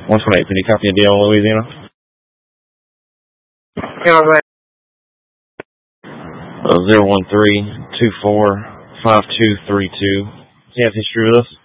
128, can you copy a deal in Louisiana? Yeah, right. 013-24-5232. Do you have history with us?